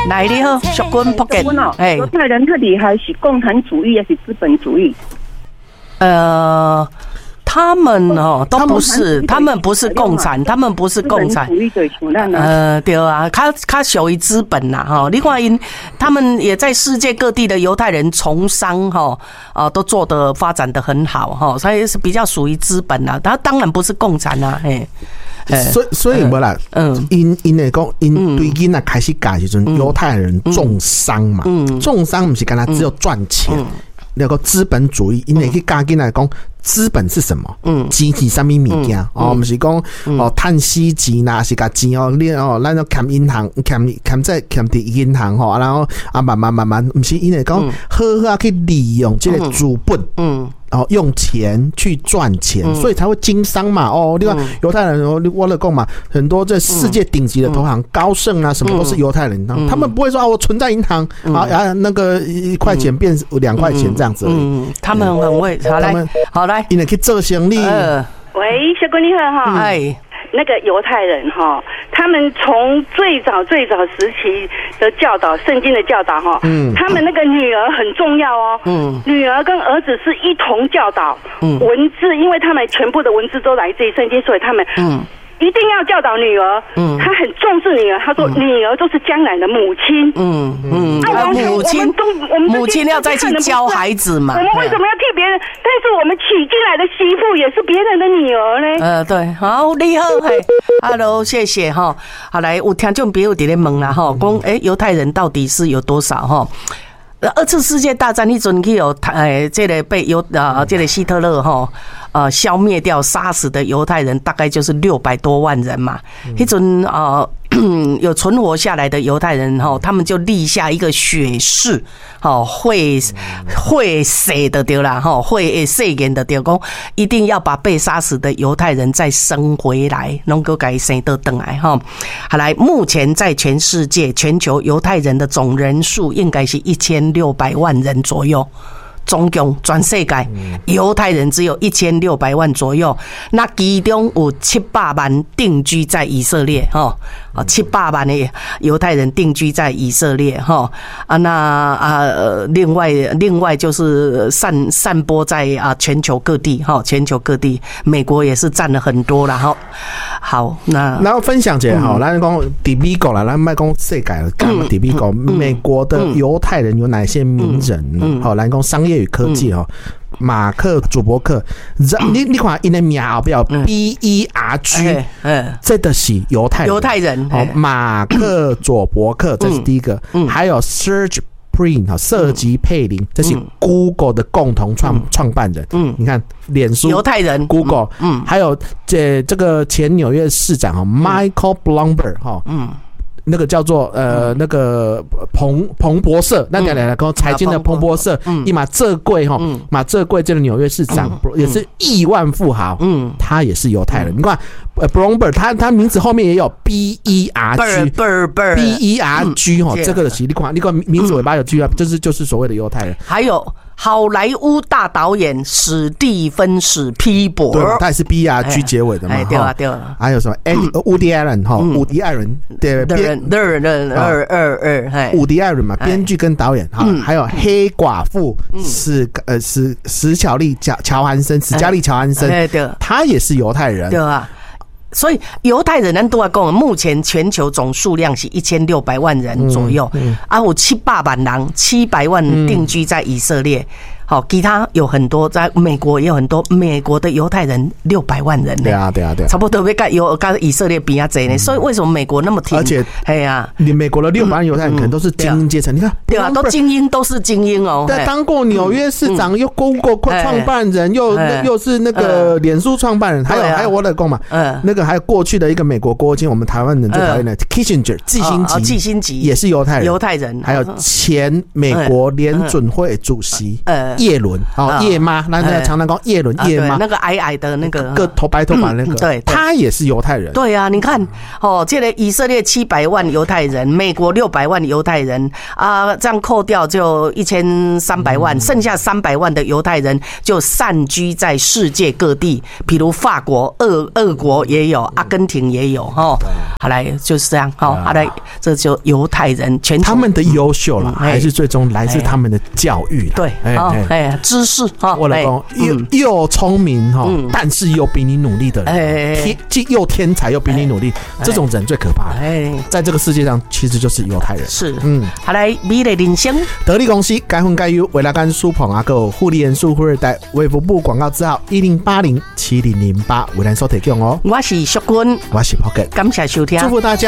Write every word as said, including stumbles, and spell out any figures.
来你好，淑君福建。 哎，犹太人特厉害是共产主义还是资本主义？ 呃。他们哦都不是，他们不是共产，他们不是共产。呃，对啊，他他属于资本呐哈。另外因他们也在世界各地的犹太人从商哈啊都做得发展得很好哈，所以是比较属于资本啦。他当然不是共产啦，嘿。 所以所以无啦，嗯，因因来讲，因对囡仔开始教时阵，犹太人重商嘛，重商不是干那只有赚钱。那个资本主义，因为去教囡仔讲资本是什么？嗯，钱是什么物件？哦，不是讲哦，趁死钱啦，是甲钱哦，你哦，咱要欠银行，欠欠在欠伫银行吼，然后啊慢慢慢慢，不是因为讲好好去利用这个资本，嗯。哦，用钱去赚钱，嗯、所以才会经商嘛。哦，另外犹太人，我来讲嘛，很多这世界顶级的投行，嗯、高盛啊，什么都是犹太人，嗯、他们不会说啊，我存在银行、嗯、啊啊，那个一块钱变两块钱这样子而已。嗯， 他们很会，好来，好来， 因为去做生意。 呃、喂，小姑你好哈。哎。那个犹太人哈，他们从最早最早时期的教导，圣经的教导哈，嗯，他们那个女儿很重要哦，嗯，女儿跟儿子是一同教导，嗯，文字，因为他们全部的文字都来自于圣经，所以他们，嗯。一定要教导女儿，嗯，他很重视女儿。他说，女儿都是将来的母亲，嗯嗯，啊， 母亲，我们母亲要再去教孩子嘛。 我们为什么要替别人？但是我们娶进来的媳妇也是别人的女儿呢。 呃，对，好，你好，嘿 ，Hello， 谢谢哈。好，来，有听众朋友在咧问啦哈，讲诶，犹太人到底是有多少哈？二次世界大战迄阵去有诶，这个被犹啊，这个希特勒哈呃消灭掉、杀死的犹太人大概就是六百多万人嘛。迄阵啊。有存活下来的犹太人哈，他们就立下一个血誓，哈，会会死的对啦，哈，会誓言的对，讲一定要把被杀死的犹太人再生回来，能够给生得回来哈。好来，目前在全世界全球犹太人的总人数应该是一千六百万人左右。总共全世界犹太人只有一千六百万左右，那其中有七百万定居在以色列哈，啊七百万的犹太人定居在以色列哈啊那啊另外另外就是散散播在啊全球各地哈，全球各地，美国也是占了很多啦哈。好，那然后分享一下哈，咱讲在美国啦，咱莫讲世界了，讲在美国，美国的犹太人有哪些名人？好，咱讲商业与科技哦，马克·祖伯克，你你看因的名后边 B E R G， 这的是犹太人， 犹太人。 哦，马克·佐伯克，这是第一个，还有 Serge Brin 瑟吉佩林，这是 Google 的共同创创办人。嗯，你看，脸书犹太人 ，Google， 嗯，还有这这个前纽约市长哈 Michael Bloomberg 哈，嗯。那个叫做呃那个彭彭博社，那讲来讲财经的彭博社，一马这贵哈，马这贵这个纽约市长也是亿万富豪，嗯，他也是犹太人。你看 ，Bloomberg 他他名字后面也有 B E R G，B E R G 哈，这个的是你看，你看名字尾巴有 G 啊，就是就是所谓的犹太人。 还有好莱坞大导演史蒂芬史皮伯， 对，他也是 B E R G 结尾的嘛， 对啊对啊。 还有什么 Woody Allen 哈，伍迪艾伦对。 二二二二， 伍迪艾伦嘛，编剧跟导演哈，还有黑寡妇史呃史史巧丽乔乔韩森史嘉丽乔韩森，他也是犹太人， 对啊。所以犹太人咱都要讲，目前全球总数量是一千六百万人左右，嗯嗯、啊，有七百万人，七百万定居在以色列。好，其他有很多，在美国也有很多，美国的犹太人六百万人呢。 对啊，对啊，对啊， 差不多被跟有跟以色列比较贼呢。所以为什么美国那么挺？ 而且， 哎呀， 你美国的六百万犹太人可能都是精英阶层。你看， 对啊，都精英，都是精英哦。 对，当过纽约市长，又 Google 创办人，又又是那个脸书创办人，还有还有我的公嘛，那个还有过去的一个美国国务卿，我们台湾人最讨厌的 Kissinger 季辛吉， 季辛吉也是犹太人， 犹太人， 还有前美国联准会主席， 叶伦哦，叶妈，那那常常讲叶伦叶妈， 那个矮矮的那个， 个头白头发那个， 对， 他也是犹太人。 对啊，你看哦，这个以色列七百万犹太人，美国六百万犹太人啊，这样扣掉就一千三百万，剩下三百万的犹太人就散居在世界各地，比如法国、俄俄国也有，阿根廷也有哈。好来就是这样，好，好来，这就犹太人全他们的优秀了，还是最终来自他们的教育。 对，哎哎，知识哈， 我老公又又聪明哈，但是又比你努力的人，天既又天才又比你努力，这种人最可怕。哎，在这个世界上，其实就是犹太人。 是，嗯，好来，美丽人生， 得力公司该分该优，为了干苏鹏阿哥护理元素富二代，微服部广告字号一零八零七零零八，为咱所提供哦。 我是淑君， 我是 Pocket， 感谢收听， 祝福大家。